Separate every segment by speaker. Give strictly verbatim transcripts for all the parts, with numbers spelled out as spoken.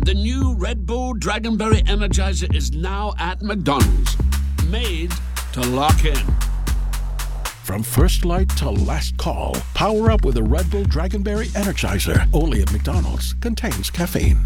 Speaker 1: The new Red Bull Dragonberry Energizer is now at McDonald's. Made to lock in.
Speaker 2: From first light to last call, power up with a Red Bull Dragonberry Energizer. Only at McDonald's. Contains caffeine.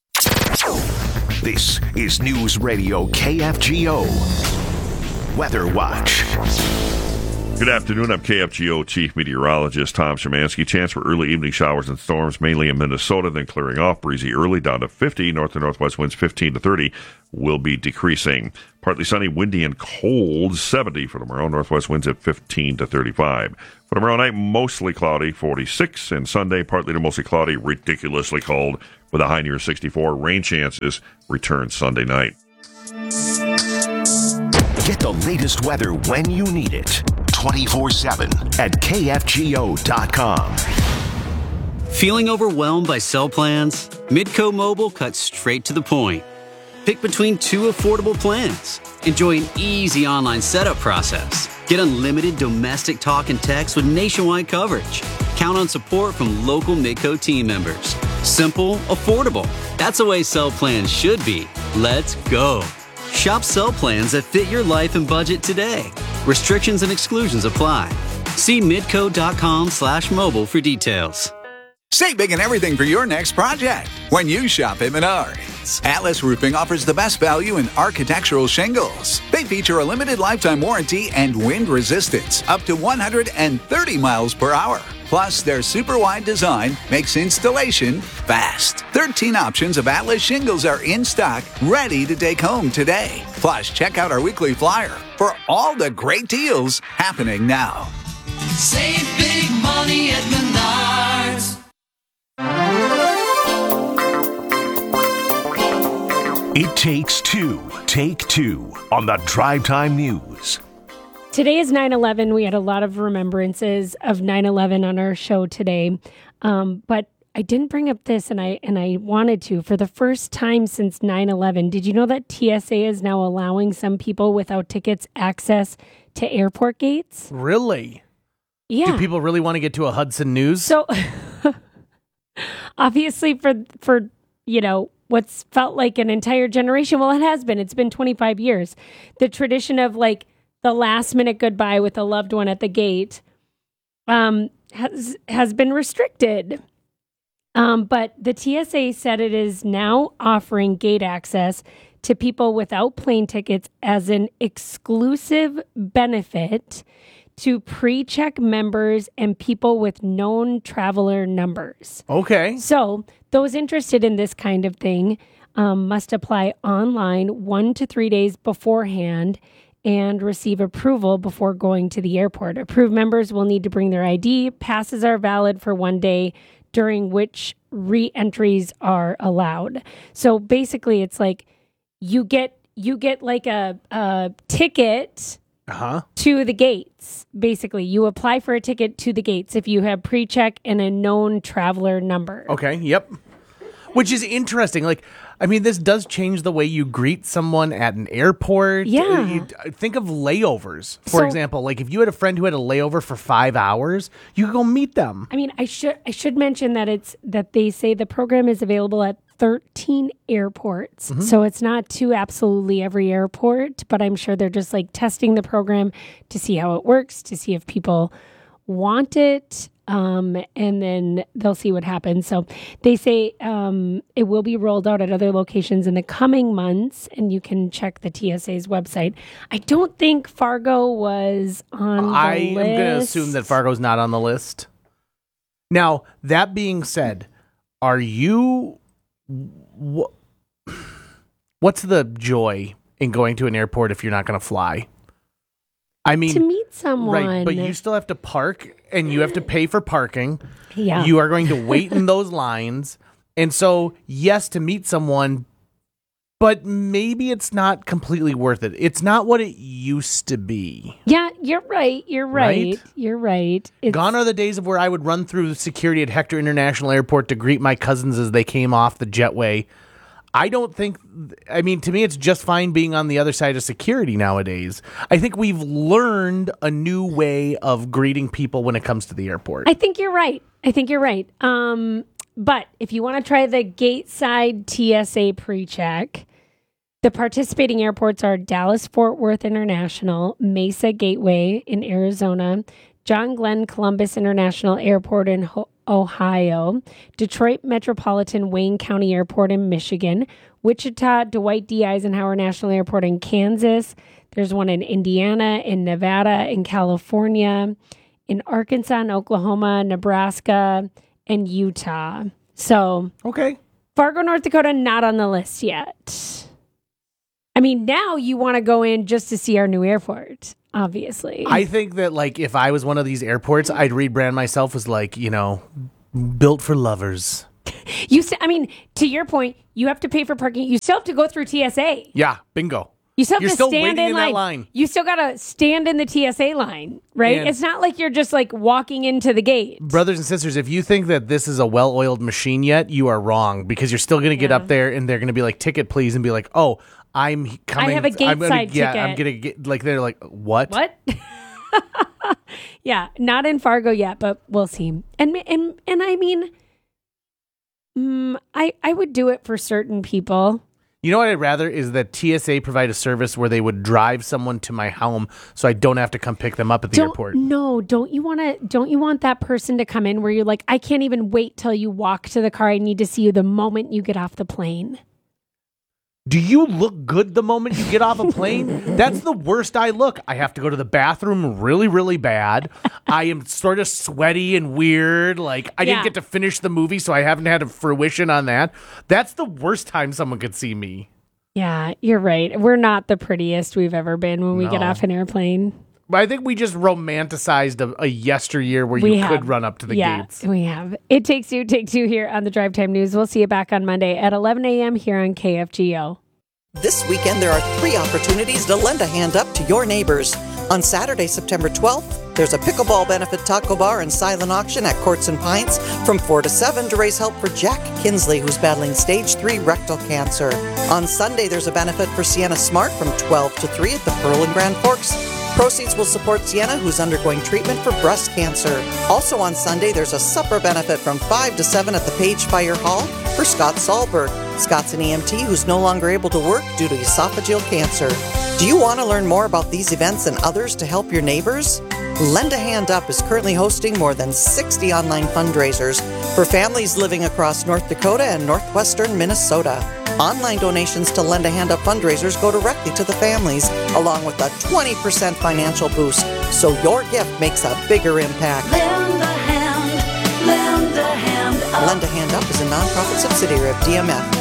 Speaker 3: This is News Radio K F G O Weather Watch.
Speaker 4: Good afternoon. I'm K F G O Chief Meteorologist Tom Szymanski. Chance for early evening showers and storms, mainly in Minnesota, then clearing off. Breezy early, down to fifty. North to northwest winds fifteen to thirty will be decreasing. Partly sunny, windy, and cold, seventy for tomorrow. Northwest winds at fifteen to thirty-five. For tomorrow night, mostly cloudy, forty-six. And Sunday, partly to mostly cloudy, ridiculously cold, with a high near sixty-four. Rain chances return Sunday night.
Speaker 3: Get the latest weather when you need it. twenty-four seven at K F G O dot com.
Speaker 5: Feeling overwhelmed by cell plans? Midco Mobile cuts straight to the point. Pick between two affordable plans. Enjoy an easy online setup process. Get unlimited domestic talk and text with nationwide coverage. Count on support from local Midco team members. Simple, affordable. That's the way cell plans should be. Let's go. Shop cell plans that fit your life and budget today. Restrictions and exclusions apply. See midco.com slash mobile for details.
Speaker 6: Save big on everything for your next project when you shop at Menards. Atlas Roofing offers the best value in architectural shingles. They feature a limited lifetime warranty and wind resistance up to one hundred thirty miles per hour. Plus, their super wide design makes installation fast. thirteen options of Atlas shingles are in stock, ready to take home today. Plus, check out our weekly flyer for all the great deals happening now.
Speaker 7: Save big money at Menards.
Speaker 3: It takes two. Take two on the Drive Time News.
Speaker 8: Today is nine eleven. We had a lot of remembrances of nine eleven on our show today. Um, but I didn't bring up this, and I and I wanted to. For the first time since nine eleven, did you know that T S A is now allowing some people without tickets access to airport gates?
Speaker 9: Really?
Speaker 8: Yeah.
Speaker 9: Do people really want to get to a Hudson News?
Speaker 8: So, obviously, for for, you know, what's felt like an entire generation, well, it has been. It's been twenty-five years. The tradition of, like, the last minute goodbye with a loved one at the gate um, has has been restricted. Um, but the T S A said it is now offering gate access to people without plane tickets as an exclusive benefit to pre-check members and people with known traveler numbers.
Speaker 9: Okay.
Speaker 8: So those interested in this kind of thing um, must apply online one to three days beforehand and receive approval before going to the airport. Approved members will need to bring their I D. Passes are valid for one day, during which re-entries are allowed. So basically, it's like you get you get like a, a ticket
Speaker 9: uh-huh.
Speaker 8: to the gates. Basically, you apply for a ticket to the gates if you have pre-check and a known traveler number.
Speaker 9: Okay, yep. Which is interesting. Like, I mean, this does change the way you greet someone at an airport.
Speaker 8: Yeah.
Speaker 9: You, think of layovers, for
Speaker 8: So-
Speaker 9: example. Like, if you had a friend who had a layover for five hours, you could go meet them.
Speaker 8: I mean, I should I should mention that it's that they say the program is available at thirteen airports.
Speaker 9: Mm-hmm.
Speaker 8: So it's not to absolutely every airport, but I'm sure they're just like testing the program to see how it works, to see if people want it. Um, and then they'll see what happens. So they say um, it will be rolled out at other locations in the coming months, and you can check the T S A's website. I don't think Fargo was on the
Speaker 9: I
Speaker 8: list.
Speaker 9: am going to assume that Fargo's not on the list. Now, that being said, are you... Wh- what's the joy in going to an airport if you're not going to fly? I mean,
Speaker 8: to meet someone.
Speaker 9: Right, but you still have to park and you have to pay for parking.
Speaker 8: Yeah.
Speaker 9: You are going to wait in those lines. And so, yes, to meet someone, but maybe it's not completely worth it. It's not what it used to be.
Speaker 8: Yeah, you're right. You're right.
Speaker 9: Right?
Speaker 8: You're right. It's,
Speaker 9: Gone are the days of where I would run through security at Hector International Airport to greet my cousins as they came off the jetway. I don't think, I mean, to me, it's just fine being on the other side of security nowadays. I think we've learned a new way of greeting people when it comes to the airport.
Speaker 8: I think you're right. I think you're right. Um, but if you want to try the Gateside T S A pre-check, the participating airports are Dallas-Fort Worth International, Mesa Gateway in Arizona, John Glenn Columbus International Airport in Ho- Ohio, Detroit Metropolitan Wayne County Airport in Michigan, Wichita Dwight D. Eisenhower National Airport in Kansas. There's one in Indiana, in Nevada, in California, in Arkansas, and Oklahoma, Nebraska, and Utah. So,
Speaker 9: okay,
Speaker 8: Fargo, North Dakota, not on the list yet. I mean, now you want to go in just to see our new airport, obviously.
Speaker 9: I think that, like, if I was one of these airports, I'd rebrand myself as, like, you know, built for lovers.
Speaker 8: You, st- I mean, to your point, you have to pay for parking. You still have to go through T S A.
Speaker 9: Yeah, bingo.
Speaker 8: You still have
Speaker 9: You're
Speaker 8: to
Speaker 9: still
Speaker 8: stand
Speaker 9: waiting
Speaker 8: in
Speaker 9: in
Speaker 8: line.
Speaker 9: that line.
Speaker 8: You still got to stand in the T S A line, right?
Speaker 9: And-
Speaker 8: it's not like you're just like walking into the gate.
Speaker 9: Brothers and sisters, if you think that this is a well-oiled machine yet, you are wrong, because you're still going to get
Speaker 8: Yeah.
Speaker 9: up there and they're going to be like, ticket, please, and be like, oh, I'm coming.
Speaker 8: I have a
Speaker 9: I'm gonna,
Speaker 8: Gateside
Speaker 9: yeah,
Speaker 8: ticket.
Speaker 9: I'm going to get, like, they're like, what?
Speaker 8: What? Yeah, not in Fargo yet, but we'll see. And and and I mean, mm, I I would do it for certain people.
Speaker 9: You know what I'd rather is that T S A provide a service where they would drive someone to my home so I don't have to come pick them up at the
Speaker 8: Don't,
Speaker 9: airport.
Speaker 8: No, don't you want to? Don't you want that person to come in where you're like, I can't even wait till you walk to the car. I need to see you the moment you get off the plane.
Speaker 9: Do you look good the moment you get off a plane? That's the worst I look. I have to go to the bathroom really, really bad. I am sort of sweaty and weird. Like, I
Speaker 8: Yeah.
Speaker 9: didn't get to finish the movie, so I haven't had a fruition on that. That's the worst time someone could see me.
Speaker 8: Yeah, you're right. We're not the prettiest we've ever been when we get
Speaker 9: No.
Speaker 8: off an airplane.
Speaker 9: But I think we just romanticized a, a yesteryear where
Speaker 8: We
Speaker 9: you
Speaker 8: have.
Speaker 9: could run up to the
Speaker 8: yeah,
Speaker 9: gates.
Speaker 8: we have. It Takes Two, Take Two here on the Drive Time News. We'll see you back on Monday at eleven a.m. here on K F G O.
Speaker 10: This weekend, there are three opportunities to lend a hand up to your neighbors. On Saturday, September twelfth, there's a pickleball benefit taco bar and silent auction at Courts and Pints from four to seven to raise help for Jack Kinsley, who's battling stage three rectal cancer. On Sunday, there's a benefit for Sienna Smart from twelve to three at the Pearl in Grand Forks. Proceeds will support Sienna, who's undergoing treatment for breast cancer. Also on Sunday, there's a supper benefit from five to seven at the Page Fire Hall for Scott Sahlberg. Scott's an E M T who's no longer able to work due to esophageal cancer. Do you want to learn more about these events and others to help your neighbors? Lend a Hand Up is currently hosting more than sixty online fundraisers for families living across North Dakota and northwestern Minnesota. Online donations to Lend a Hand Up fundraisers go directly to the families, along with a twenty percent financial boost, so your gift makes a bigger impact.
Speaker 7: Lend a hand, lend a hand up.
Speaker 10: Lend a Hand Up is a nonprofit subsidiary of D M F.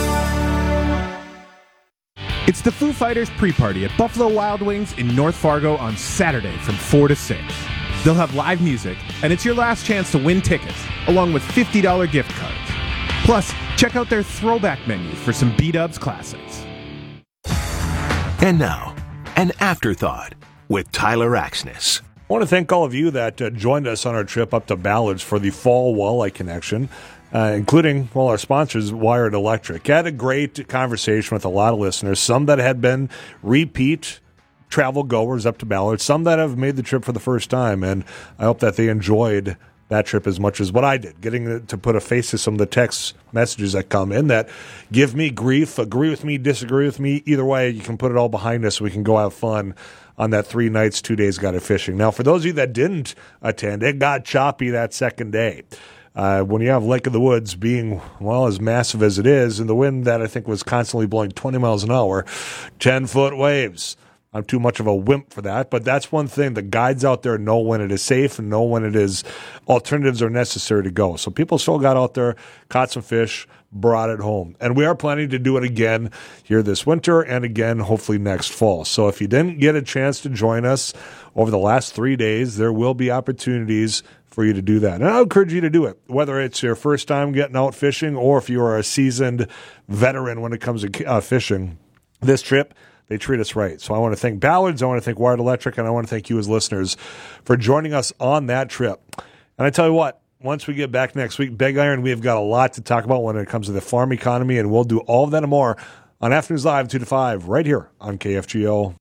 Speaker 11: It's the Foo Fighters pre-party at Buffalo Wild Wings in North Fargo on Saturday from four to six. They'll have live music, and it's your last chance to win tickets, along with fifty dollars gift cards. Plus, check out their throwback menu for some B-Dubs classics.
Speaker 3: And now, an afterthought with Tyler Axness.
Speaker 12: I want to thank all of you that uh, joined us on our trip up to Ballards for the Fall Walleye Connection, uh, including, well, our sponsors, Wired Electric. I had a great conversation with a lot of listeners, some that had been repeat travel goers up to Ballards, some that have made the trip for the first time, and I hope that they enjoyed that trip as much as what I did, getting to put a face to some of the text messages that come in that give me grief, agree with me, disagree with me. Either way, you can put it all behind us so we can go have fun on that three nights, two days guided fishing. Now, for those of you that didn't attend, it got choppy that second day. Uh, when you have Lake of the Woods being, well, as massive as it is, and the wind that I think was constantly blowing twenty miles an hour, ten-foot waves. I'm too much of a wimp for that, but that's one thing. The guides out there know when it is safe and know when it is alternatives are necessary to go. So people still got out there, caught some fish, brought it home. And we are planning to do it again here this winter and again hopefully next fall. So if you didn't get a chance to join us over the last three days, there will be opportunities for you to do that. And I encourage you to do it, whether it's your first time getting out fishing or if you are a seasoned veteran when it comes to uh, fishing. This trip, they treat us right. So I want to thank Ballards, I want to thank Wired Electric, and I want to thank you as listeners for joining us on that trip. And I tell you what, once we get back next week, Big Iron, we have got a lot to talk about when it comes to the farm economy, and we'll do all of that and more on Afternoons Live two to five right here on K F G O.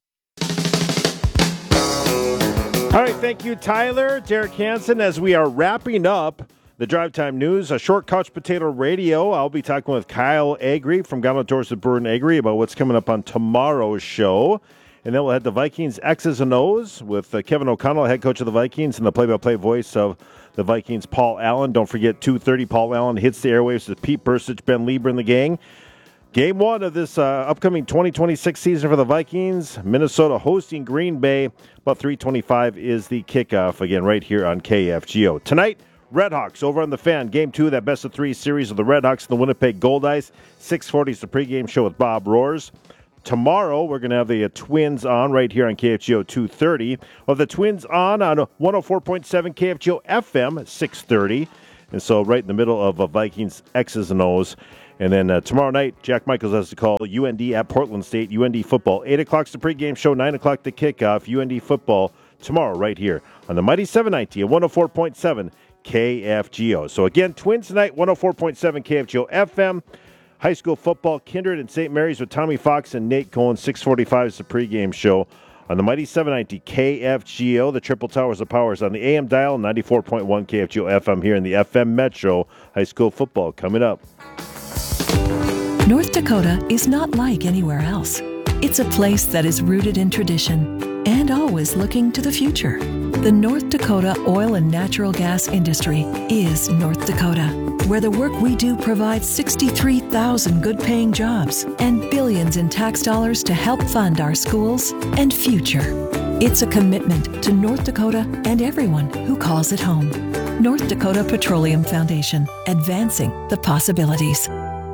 Speaker 13: All right, thank you, Tyler, Derek Hansen, as we are wrapping up The Drive Time News, a short couch potato radio. I'll be talking with Kyle Agri from Government Dorset Burton Agri about what's coming up on tomorrow's show. And then we'll head to Vikings X's and O's with uh, Kevin O'Connell, head coach of the Vikings, and the play-by-play voice of the Vikings, Paul Allen. Don't forget, two thirty, Paul Allen hits the airwaves with Pete Bursich, Ben Lieber, and the gang. Game one of this uh, upcoming twenty twenty-six season for the Vikings. Minnesota hosting Green Bay. About three twenty-five is the kickoff, again, right here on K F G O. Tonight, Redhawks over on the Fan. Game two of that best of three series of the Redhawks and the Winnipeg Goldeyes. six forty is the pregame show with Bob Roars. Tomorrow, we're going to have the uh, Twins on right here on K F G O two thirty. Well, the Twins on on one oh four point seven K F G O F M at six thirty. And so right in the middle of uh, Vikings X's and O's. And then uh, tomorrow night, Jack Michaels has to call U N D at Portland State, U N D football. eight o'clock is the pregame show, nine o'clock the kickoff, U N D football tomorrow right here on the Mighty seven ninety at one oh four point seven K F G O. So again, Twins tonight, one oh four point seven K F G O F M. High school football, Kindred and Saint Mary's with Tommy Fox and Nate Cohen. six forty-five is the pregame show on the Mighty seven ninety K F G O. The Triple Towers of Powers on the A M dial, ninety-four point one K F G O F M here in the F M Metro. High school football coming up.
Speaker 14: North Dakota is not like anywhere else. It's a place that is rooted in tradition and always looking to the future. The North Dakota oil and natural gas industry is North Dakota, where the work we do provides sixty-three thousand good-paying jobs and billions in tax dollars to help fund our schools and future. It's a commitment to North Dakota and everyone who calls it home. North Dakota Petroleum Foundation, advancing the possibilities.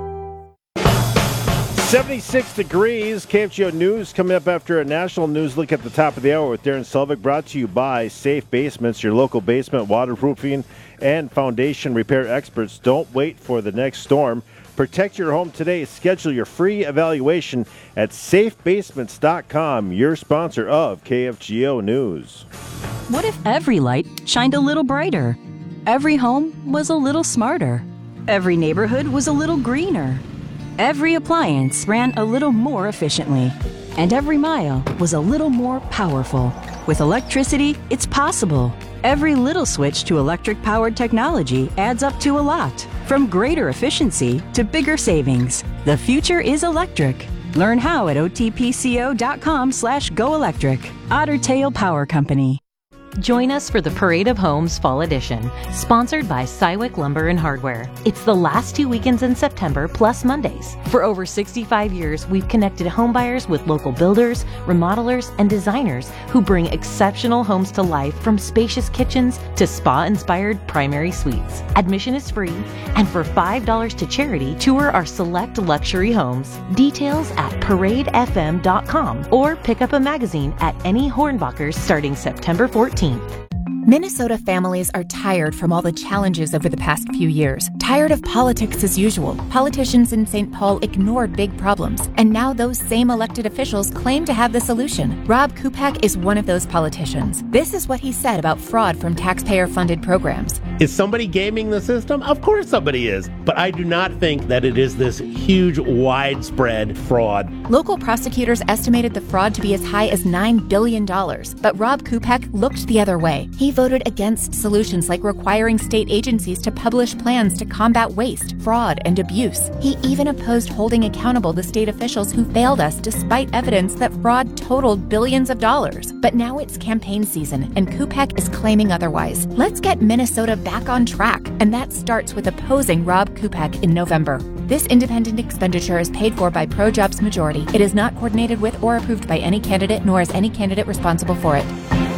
Speaker 13: seventy-six degrees, K F G O News coming up after a national news look at the top of the hour with Darren Selvig, brought to you by Safe Basements, your local basement waterproofing and foundation repair experts. Don't wait for the next storm. Protect your home today. Schedule your free evaluation at safe basements dot com, your sponsor of K F G O News.
Speaker 15: What if every light shined a little brighter? Every home was a little smarter. Every neighborhood was a little greener. Every appliance ran a little more efficiently, and every mile was a little more powerful. With electricity, it's possible. Every little switch to electric-powered technology adds up to a lot, from greater efficiency to bigger savings. The future is electric. Learn how at otpco.com slash go electric. Otter Tail Power Company.
Speaker 16: Join us for the Parade of Homes Fall Edition, sponsored by Cywick Lumber and Hardware. It's the last two weekends in September, plus Mondays. For over sixty-five years, we've connected homebuyers with local builders, remodelers, and designers who bring exceptional homes to life, from spacious kitchens to spa-inspired primary suites. Admission is free, and for five dollars to charity, tour our select luxury homes. Details at parade f m dot com or pick up a magazine at any Hornbachers starting September fourteenth.
Speaker 17: Minnesota families are tired from all the challenges over the past few years. Tired of politics as usual. Politicians in Saint Paul ignored big problems, and now those same elected officials claim to have the solution. Rob Kupak is one of those politicians. This is what he said about fraud from taxpayer-funded programs.
Speaker 18: Is somebody gaming the system? Of course somebody is. But I do not think that it is this huge, widespread fraud.
Speaker 17: Local prosecutors estimated the fraud to be as high as nine billion dollars, but Rob Kupak looked the other way. He voted against solutions like requiring state agencies to publish plans to combat waste, fraud, and abuse. He even opposed holding accountable the state officials who failed us despite evidence that fraud totaled billions of dollars. But now it's campaign season, and Kupak is claiming otherwise. Let's get Minnesota back on track, and that starts with opposing Rob Kupak in November. This independent expenditure is paid for by ProJobs Majority. It is not coordinated with or approved by any candidate, nor is any candidate responsible for it.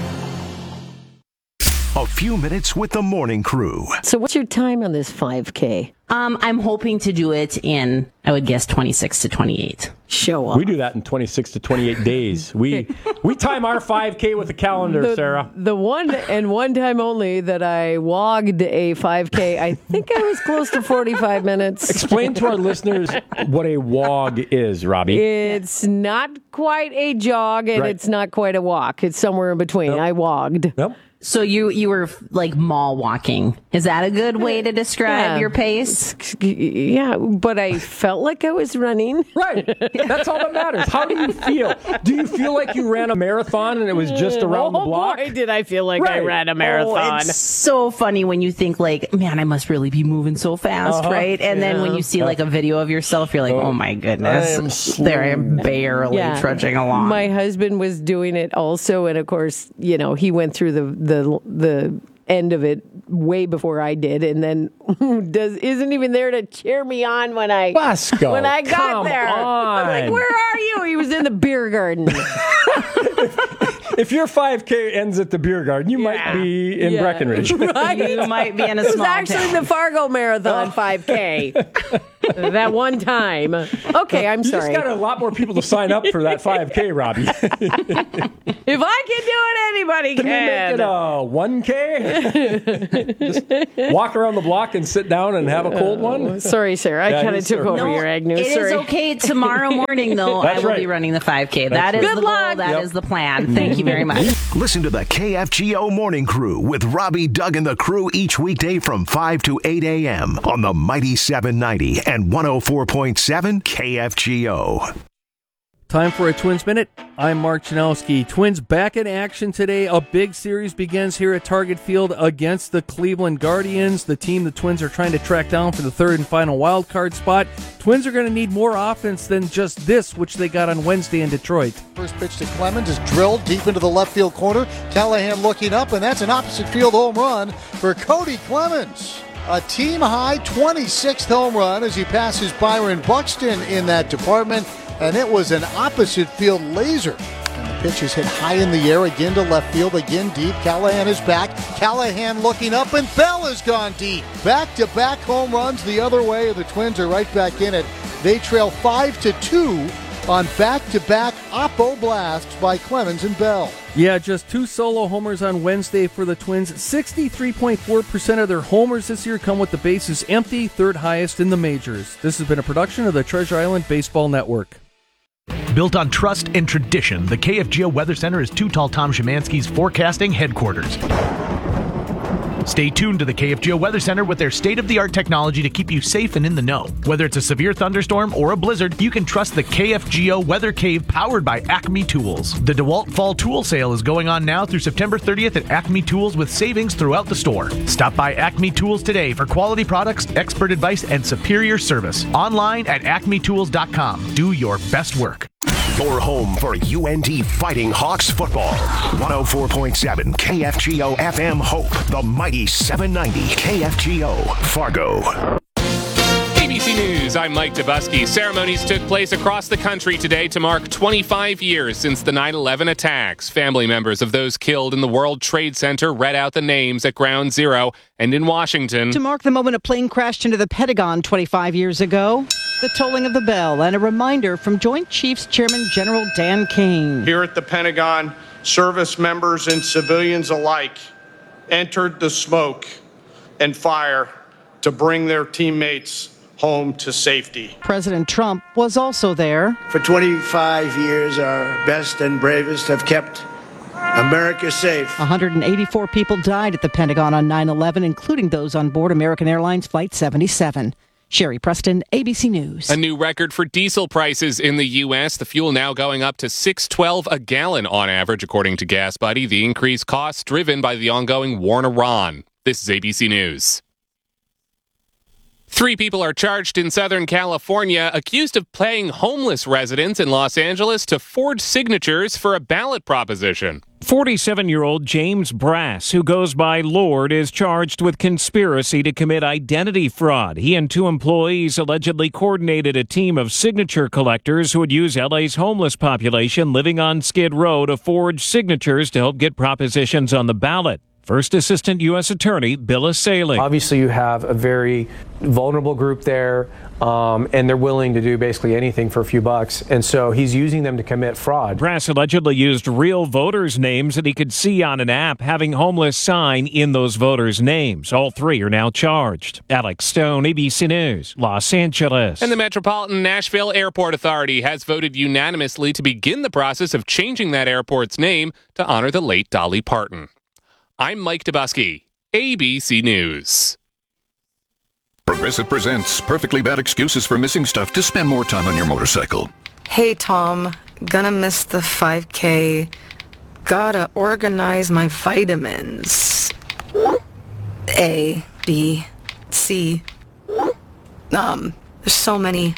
Speaker 3: A few minutes with the morning crew.
Speaker 19: So what's your time on this five K?
Speaker 20: Um, I'm hoping to do it in, I would guess, twenty-six to twenty-eight.
Speaker 19: Show up.
Speaker 21: We do that in twenty-six to twenty-eight days. We we time our five K with the calendar,
Speaker 19: the,
Speaker 21: Sarah.
Speaker 19: The one and one time only that I wogged a five K, I think I was close to forty-five minutes.
Speaker 21: Explain to our listeners what a wog is, Robbie.
Speaker 19: It's not quite a jog, and
Speaker 21: right.
Speaker 19: It's not quite a walk. It's somewhere in between. Nope. I wogged.
Speaker 21: Nope.
Speaker 20: So you you were like mall walking. Is that a good way to describe
Speaker 19: Yeah.
Speaker 20: your pace?
Speaker 19: Yeah, but I felt like I was running.
Speaker 21: Right. That's all that matters. How do you feel? Do you feel like you ran a marathon and it was just around
Speaker 19: oh,
Speaker 21: the block?
Speaker 19: Boy, did I feel like I
Speaker 21: Right.
Speaker 19: ran a marathon.
Speaker 20: Oh, it's so funny when you think like, man, I must really be moving so fast,
Speaker 21: Uh-huh.
Speaker 20: right? And then when
Speaker 19: Yeah.
Speaker 20: you see like a video of yourself, you're like, oh my
Speaker 21: I am
Speaker 20: goodness, there I am barely
Speaker 19: Yeah.
Speaker 20: trudging along.
Speaker 19: My husband was doing it also, and of course, you know, he went through the the the end of it way before I did, and then does isn't even there to cheer me on when I
Speaker 21: Basco,
Speaker 19: when I got
Speaker 21: come
Speaker 19: there. I was like,
Speaker 21: on.
Speaker 19: "Where are you?" He was in the beer garden.
Speaker 21: If your five K ends at the beer garden, you might be in
Speaker 19: Yeah.
Speaker 21: Breckenridge.
Speaker 19: Right?
Speaker 20: You might be in a
Speaker 19: It was
Speaker 20: small
Speaker 19: actually
Speaker 20: town.
Speaker 19: the Fargo Marathon five K. That one time. Okay, I'm
Speaker 21: You just
Speaker 19: sorry.
Speaker 21: got a lot more people to sign up for that five K, Robbie.
Speaker 19: If I can do it, anybody
Speaker 21: Can we
Speaker 19: can.
Speaker 21: make it a one K? Just walk around the block and sit down and have a cold one?
Speaker 19: Sorry, sir. I
Speaker 21: Yeah,
Speaker 19: kind
Speaker 21: you
Speaker 19: of took
Speaker 21: sir.
Speaker 19: over
Speaker 21: No,
Speaker 19: your Agnew.
Speaker 20: It
Speaker 19: Sorry.
Speaker 20: is okay. Tomorrow morning, though, I
Speaker 21: That's
Speaker 20: will
Speaker 21: right.
Speaker 20: be running the five K. That is
Speaker 19: Good
Speaker 20: the
Speaker 19: luck.
Speaker 20: goal. That
Speaker 21: Yep.
Speaker 20: is the plan. Thank you very much.
Speaker 3: Listen to the K F G O Morning Crew with Robbie, Doug, and the crew each weekday from five to eight a.m. on the Mighty seven ninety and one oh four point seven K F G O.
Speaker 1: Time for a Twins Minute. I'm Mark Janowski. Twins back in action today. A big series begins here at Target Field against the Cleveland Guardians, the team the Twins are trying to track down for the third and final wild card spot. Twins are going to need more offense than just this, which they got on Wednesday in Detroit.
Speaker 22: First pitch to Clemens is drilled deep into the left field corner. Callahan looking up, and that's an opposite field home run for Cody Clemens. A team-high twenty-sixth home run as he passes Byron Buxton in that department, and it was an opposite field laser. And the pitch is hit high in the air, again to left field, again deep. Callahan is back. Callahan looking up, and Bell has gone deep. Back-to-back home runs the other way, and the Twins are right back in it. They trail five to two on back-to-back Oppo blasts by Clemens and Bell.
Speaker 1: Yeah, just two solo homers on Wednesday for the Twins. sixty-three point four percent of their homers this year come with the bases empty, third highest in the majors. This has been a production of the Treasure Island Baseball Network.
Speaker 23: Built on trust and tradition, the K F G O Weather Center is Too Tall Tom Szymanski's forecasting headquarters. Stay tuned to the K F G O Weather Center with their state-of-the-art technology to keep you safe and in the know. Whether it's a severe thunderstorm or a blizzard, you can trust the K F G O Weather Cave powered by Acme Tools. The DeWalt Fall Tool Sale is going on now through September thirtieth at Acme Tools with savings throughout the store. Stop by Acme Tools today for quality products, expert advice, and superior service. Online at acme tools dot com. Do your best work.
Speaker 3: Your home for U N T Fighting Hawks football. one oh four point seven K F G O F M Hope, the Mighty seven ninety K F G O Fargo.
Speaker 24: A B C News, I'm Mike Dubusky. Ceremonies took place across the country today to mark twenty-five years since the nine eleven attacks. Family members of those killed in the World Trade Center read out the names at Ground Zero and in Washington.
Speaker 25: To mark the moment a plane crashed into the Pentagon twenty-five years ago, the tolling of the bell and a reminder from Joint Chiefs Chairman General Dan King.
Speaker 26: Here at the Pentagon, service members and civilians alike entered the smoke and fire to bring their teammates home to safety.
Speaker 25: President Trump was also there.
Speaker 27: For twenty-five years, our best and bravest have kept America safe.
Speaker 25: one hundred eighty-four people died at the Pentagon on nine eleven, including those on board American Airlines Flight seventy-seven. Sherry Preston, A B C News.
Speaker 24: A new record for diesel prices in the U S. The fuel now going up to six dollars and twelve cents a gallon on average, according to Gas Buddy. The increased costs driven by the ongoing war in Iran. This is A B C News. Three people are charged in Southern California accused of paying homeless residents in Los Angeles to forge signatures for a ballot proposition.
Speaker 28: forty-seven-year-old James Brass, who goes by Lord, is charged with conspiracy to commit identity fraud. He and two employees allegedly coordinated a team of signature collectors who would use L A's homeless population living on Skid Row to forge signatures to help get propositions on the ballot. First Assistant U S Attorney Bill Asaley.
Speaker 29: Obviously, you have a very vulnerable group there, um, and they're willing to do basically anything for a few bucks. And so he's using them to commit fraud.
Speaker 28: Brass allegedly used real voters' names that he could see on an app, having homeless sign in those voters' names. All three are now charged. Alex Stone, A B C News, Los Angeles.
Speaker 24: And the Metropolitan Nashville Airport Authority has voted unanimously to begin the process of changing that airport's name to honor the late Dolly Parton. I'm Mike Dubusky, A B C News.
Speaker 2: Progressive presents Perfectly Bad Excuses for Missing Stuff to spend more time on your motorcycle.
Speaker 4: Hey, Tom. Gonna miss the five K. Gotta organize my vitamins. A, B, C. Um, there's so many.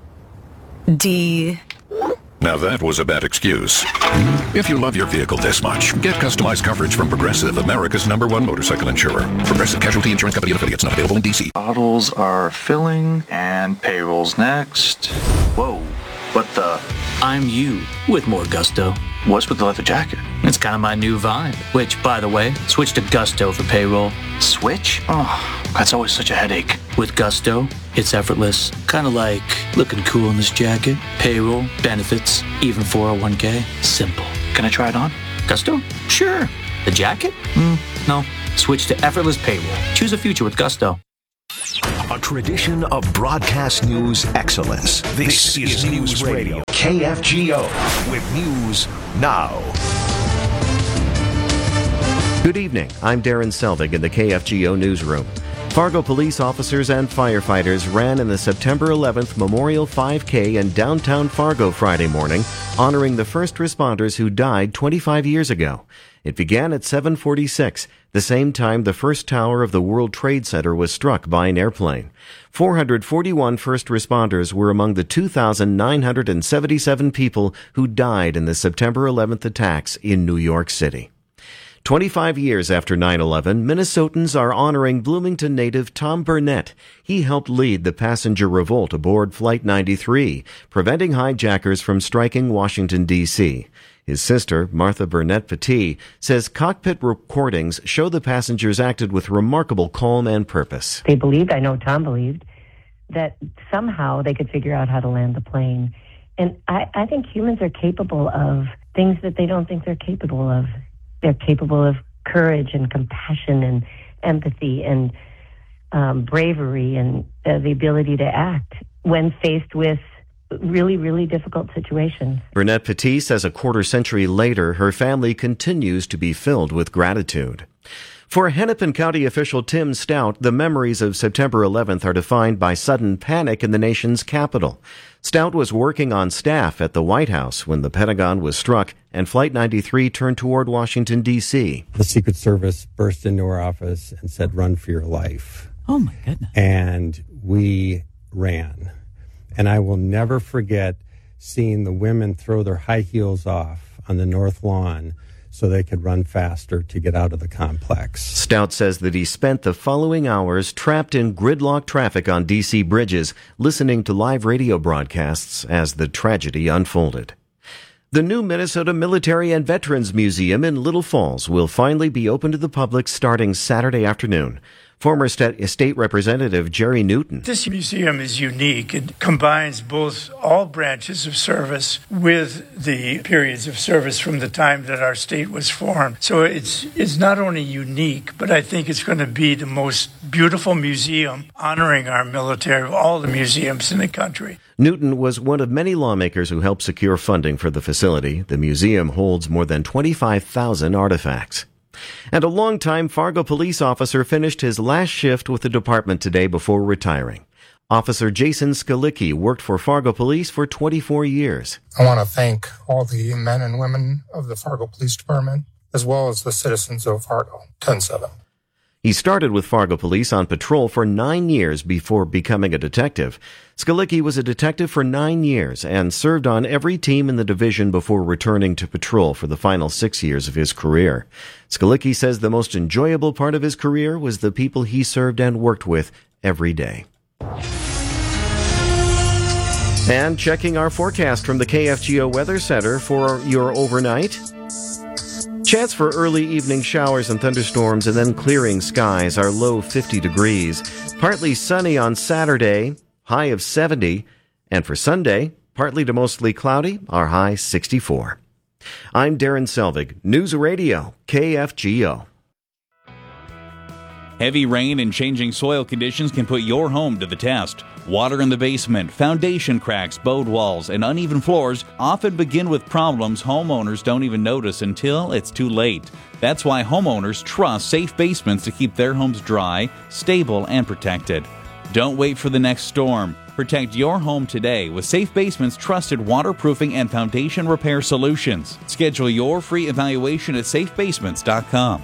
Speaker 4: D.
Speaker 2: Now that was a bad excuse. If you love your vehicle this much, get customized coverage from Progressive, America's number one motorcycle insurer. Progressive Casualty Insurance Company and affiliates, not available in D C.
Speaker 5: Bottles are filling and payrolls next. Whoa, what the?
Speaker 6: I'm you with more gusto.
Speaker 5: What's with the leather jacket?
Speaker 6: It's kind of my new vibe. Which, by the way, switch to Gusto for payroll.
Speaker 5: Switch? Oh, that's always such a headache.
Speaker 6: With Gusto, it's effortless. Kind of like looking cool in this jacket. Payroll, benefits, even four oh one k. Simple.
Speaker 5: Can I try it on?
Speaker 6: Gusto? Sure. The jacket? Mm, no. Switch to effortless payroll. Choose a future with Gusto.
Speaker 3: A tradition of broadcast news excellence. This, this is News Radio. K F G O with News Now.
Speaker 7: Good evening. I'm Darren Selvig in the K F G O newsroom. Fargo police officers and firefighters ran in the September eleventh Memorial five K in downtown Fargo Friday morning, honoring the first responders who died twenty-five years ago. It began at seven forty-six, the same time the first tower of the World Trade Center was struck by an airplane. four hundred forty-one first responders were among the two thousand nine hundred seventy-seven people who died in the September eleventh attacks in New York City. twenty-five years after nine eleven, Minnesotans are honoring Bloomington native Tom Burnett. He helped lead the passenger revolt aboard Flight ninety-three, preventing hijackers from striking Washington, D C His sister, Martha Burnett Petit, says cockpit recordings show the passengers acted with remarkable calm and purpose.
Speaker 8: They believed, I know Tom believed, that somehow they could figure out how to land the plane. And I, I think humans are capable of things that they don't think they're capable of. They're capable of courage and compassion and empathy and um, bravery and uh, the ability to act when faced with really, really difficult situations.
Speaker 7: Burnett Petit says a quarter century later, her family continues to be filled with gratitude. For Hennepin County official Tim Stout, the memories of September eleventh are defined by sudden panic in the nation's capital. Stout was working on staff at the White House when the Pentagon was struck and Flight ninety-three turned toward Washington, D C
Speaker 9: The Secret Service burst into our office and said, "Run for your life."
Speaker 8: Oh, my goodness.
Speaker 9: And we ran. And I will never forget seeing the women throw their high heels off on the north lawn so they could run faster to get out of the complex.
Speaker 7: Stout says that he spent the following hours trapped in gridlock traffic on D C bridges, listening to live radio broadcasts as the tragedy unfolded. The new Minnesota Military and Veterans Museum in Little Falls will finally be open to the public starting Saturday afternoon. Former State Representative Jerry Newton.
Speaker 10: This museum is unique. It combines both all branches of service with the periods of service from the time that our state was formed. So it's it's not only unique, but I think it's going to be the most beautiful museum honoring our military of all the museums in the country.
Speaker 7: Newton was one of many lawmakers who helped secure funding for the facility. The museum holds more than twenty-five thousand artifacts. And a longtime Fargo police officer finished his last shift with the department today before retiring. Officer Jason Skalicki worked for Fargo Police for twenty-four years.
Speaker 11: I want to thank all the men and women of the Fargo Police Department, as well as the citizens of Fargo. ten seven.
Speaker 7: He started with Fargo Police on patrol for nine years before becoming a detective. Skalicki was a detective for nine years and served on every team in the division before returning to patrol for the final six years of his career. Skalicki says the most enjoyable part of his career was the people he served and worked with every day. And checking our forecast from the K F G O Weather Center for your overnight. Chance for early evening showers and thunderstorms and then clearing skies. Our low fifty degrees. Partly sunny on Saturday, high of seventy. And for Sunday, partly to mostly cloudy, our high sixty-four. I'm Darren Selvig, News Radio, K F G O.
Speaker 12: Heavy rain and changing soil conditions can put your home to the test. Water in the basement, foundation cracks, bowed walls, and uneven floors often begin with problems homeowners don't even notice until it's too late. That's why homeowners trust Safe Basements to keep their homes dry, stable, and protected. Don't wait for the next storm. Protect your home today with Safe Basements' trusted waterproofing and foundation repair solutions. Schedule your free evaluation at safe basements dot com.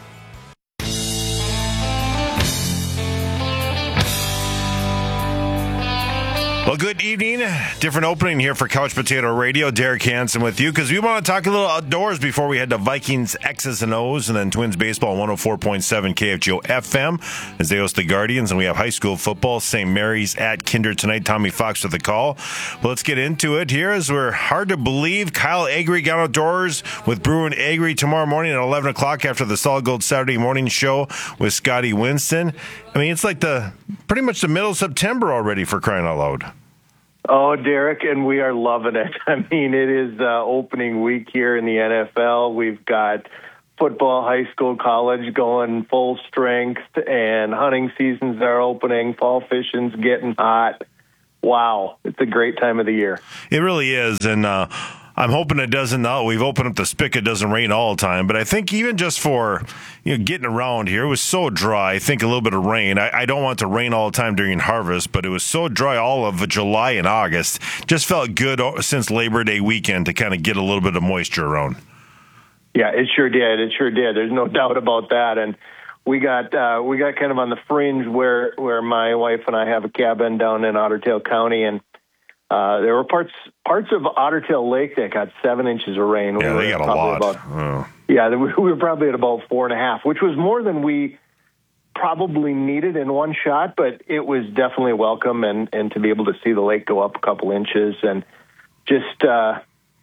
Speaker 13: Well, good evening. Different opening here for Couch Potato Radio. Derek Hansen with you because we want to talk a little outdoors before we head to Vikings X's and O's and then Twins baseball one oh four point seven K F G O F M as they host the Guardians, and we have high school football. Saint Mary's at Kinder tonight. Tommy Fox with the call. Well, let's get into it here as we're hard to believe Kyle Agri got outdoors with Bruin Agri tomorrow morning at eleven o'clock after the Solid Gold Saturday morning show with Scotty Winston. I mean, it's like the pretty much the middle of September already, for crying out loud.
Speaker 14: Oh, Derek, and we are loving it. I mean, it is uh, opening week here in the N F L. We've got football, high school, college going full strength, and hunting seasons are opening. Fall fishing's getting hot. Wow, it's a great time of the year.
Speaker 13: It really is, and uh, I'm hoping it doesn't. Uh, we've opened up the spigot. It doesn't rain all the time, but I think even just for you know getting around here, it was so dry. I think a little bit of rain. I, I don't want it to rain all the time during harvest, but it was so dry all of July and August. Just felt good since Labor Day weekend to kind of get a little bit of moisture around.
Speaker 14: Yeah, it sure did. It sure did. There's no doubt about that. And we got uh, we got kind of on the fringe where where my wife and I have a cabin down in Otter Tail County, and Uh, there were parts parts of Otter Tail Lake that got seven inches of rain.
Speaker 13: Yeah,
Speaker 14: we
Speaker 13: they got a lot.
Speaker 14: About,
Speaker 13: oh.
Speaker 14: Yeah, we were probably at about four and a half, which was more than we probably needed in one shot, but it was definitely welcome, and, and to be able to see the lake go up a couple inches, and just uh,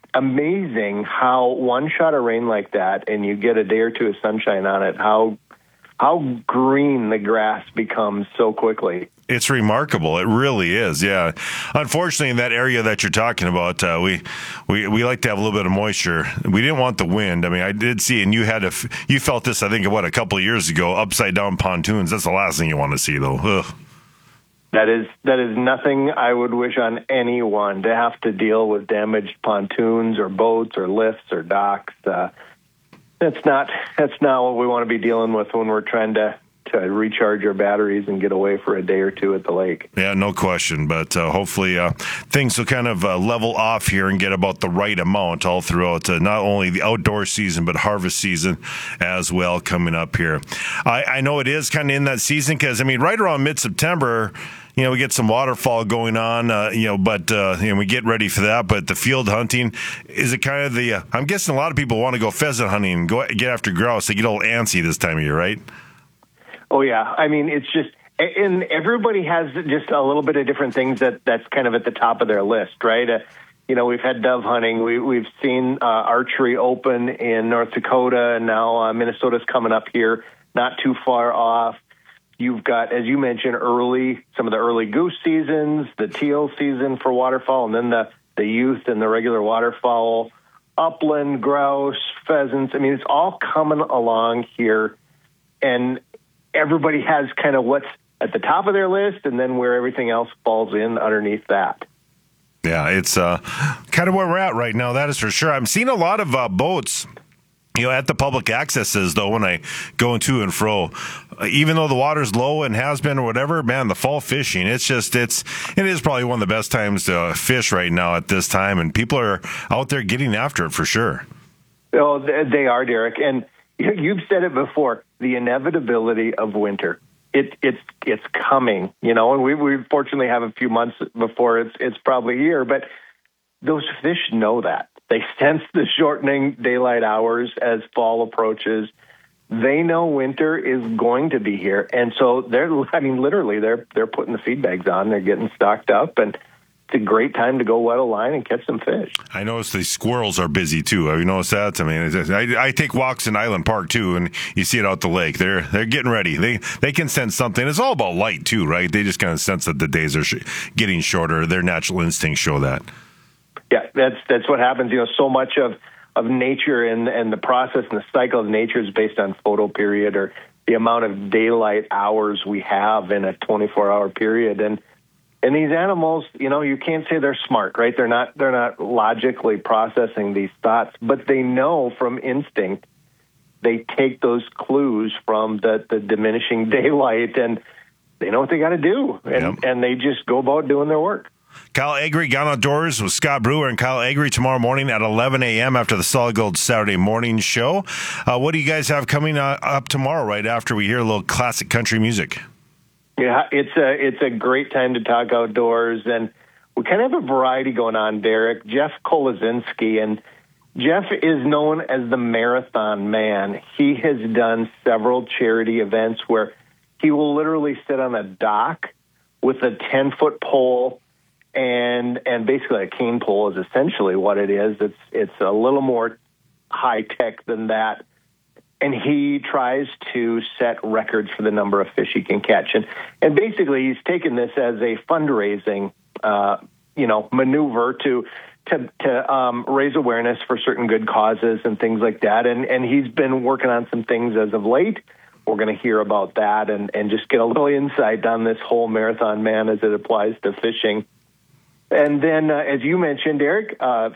Speaker 14: amazing how one shot of rain like that, and you get a day or two of sunshine on it, how how green the grass becomes so quickly.
Speaker 13: It's remarkable. It really is. Yeah. Unfortunately, in that area that you're talking about, uh, we, we we like to have a little bit of moisture. We didn't want the wind. I mean, I did see, and you had a, you felt this, I think, what, a couple of years ago, upside down pontoons. That's the last thing you want to see, though. Ugh.
Speaker 14: That is that is nothing I would wish on anyone, to have to deal with damaged pontoons or boats or lifts or docks. Uh, that's not that's not what we want to be dealing with when we're trying to. to recharge our batteries and get away for a day or two at the lake.
Speaker 13: Yeah, no question. But uh, hopefully uh, things will kind of uh, level off here and get about the right amount all throughout uh, not only the outdoor season, but harvest season as well coming up here. I, I know it is kind of in that season because, I mean, right around mid-September, you know, we get some waterfall going on, uh, you know, but, uh, you know, we get ready for that. But the field hunting, is it kind of the, uh, I'm guessing a lot of people want to go pheasant hunting and go get after grouse. They get a little antsy this time of year, right?
Speaker 14: Oh, yeah. I mean, it's just, and everybody has just a little bit of different things that that's kind of at the top of their list, right? Uh, you know, we've had dove hunting. We, we've seen uh, archery open in North Dakota, and now uh, Minnesota's coming up here, not too far off. You've got, as you mentioned, early, some of the early goose seasons, the teal season for waterfowl, and then the, the youth and the regular waterfowl, upland, grouse, pheasants. I mean, it's all coming along here, and everybody has kind of what's at the top of their list and then where everything else falls in underneath that.
Speaker 13: Yeah, it's uh, kind of where we're at right now, that is for sure. I'm seeing a lot of uh, boats, you know, at the public accesses, though, when I go to and fro. Uh, even though the water's low and has been or whatever, man, the fall fishing, it's just, it's, it is probably one of the best times to fish right now at this time, and people are out there getting after it for sure.
Speaker 14: Oh, they are, Derek, and you've said it before, the inevitability of winter. It, it's it's coming, you know, and we we fortunately have a few months before it's it's probably here, but those fish know that. They sense the shortening daylight hours as fall approaches. They know winter is going to be here, and so they're, I mean, literally, they're they're putting the feed bags on, they're getting stocked up, and it's a great time to go wet a line and catch some fish.
Speaker 13: I noticed the squirrels are busy too. Have you noticed that? I mean, I, I take walks in Island Park too, and you see it out the lake. They're they're getting ready. They they can sense something. It's all about light too, right? They just kind of sense that the days are sh- getting shorter. Their natural instincts show that.
Speaker 14: Yeah, that's that's what happens. You know, so much of of nature and and the process and the cycle of nature is based on photoperiod or the amount of daylight hours we have in a twenty-four hour period. And and these animals, you know, you can't say they're smart, right? They're not they're not logically processing these thoughts, but they know from instinct. They take those clues from the, the diminishing daylight, and they know what they got to do, and, yep. and they just go about doing their work.
Speaker 13: Kyle Agri, Gone Outdoors with Scott Brewer and Kyle Agri tomorrow morning at eleven a.m. after the Solid Gold Saturday morning show. Uh, what do you guys have coming uh, up tomorrow right after we hear a little classic country music?
Speaker 14: Yeah, it's a, it's a great time to talk outdoors, and we kind of have a variety going on, Derek. Jeff Kolazinski, and Jeff is known as the Marathon Man. He has done several charity events where he will literally sit on a dock with a ten-foot pole, and and basically a cane pole is essentially what it is. It's it's a little more high-tech than that. And he tries to set records for the number of fish he can catch. And, and basically he's taken this as a fundraising, uh, you know, maneuver to to, to um, raise awareness for certain good causes and things like that. And, and he's been working on some things as of late. We're going to hear about that and, and just get a little insight on this whole Marathon Man as it applies to fishing. And then, uh, as you mentioned, Eric, uh,